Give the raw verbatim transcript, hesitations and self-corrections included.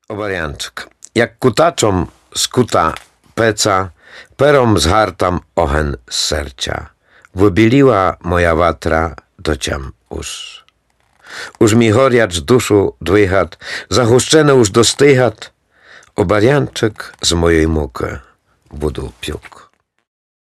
Obarianczyk. Jak kutaczom skuta peca, perom zhartam ochen z sercia. Wybiliła moja watra dociam us. Už mi horiac dušu dvíhat, zahuščené už dostýhat, obarianček z mojej muky budu pjuk.